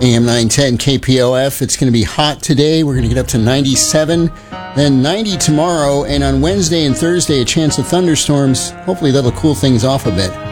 AM 910 KPOF. It's going to be hot today. We're going to get up to 97, then 90 tomorrow, and on Wednesday and Thursday, a chance of thunderstorms. Hopefully that'll cool things off a bit.